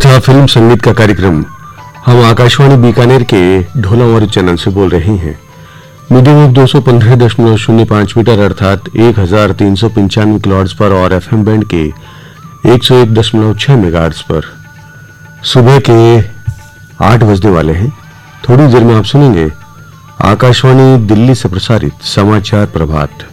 था फिल्म संगीत का कार्यक्रम। हम आकाशवाणी बीकानेर के ढोलावारी चैनल से बोल रहे हैं। मीडियम वेव 215.05 मीटर अर्थात 1395 किलोहर्ट्ज पर और एफएम बैंड के 101.6 मेगाहर्ट्ज पर। सुबह के 8 बजने वाले हैं। थोड़ी देर में आप सुनेंगे आकाशवाणी दिल्ली से प्रसारित समाचार प्रभात।